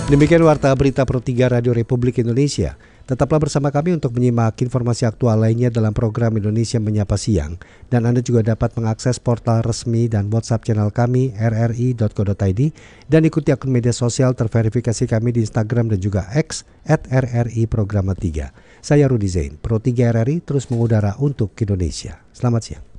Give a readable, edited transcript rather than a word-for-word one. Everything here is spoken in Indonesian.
Demikian Warta Berita Pro 3 Radio Republik Indonesia. Tetaplah bersama kami untuk menyimak informasi aktual lainnya dalam program Indonesia Menyapa Siang. Dan Anda juga dapat mengakses portal resmi dan WhatsApp channel kami rri.co.id dan ikuti akun media sosial terverifikasi kami di Instagram dan juga X @RRI Programa 3. Saya Rudi Zain, Pro 3 RRI terus mengudara untuk Indonesia. Selamat siang.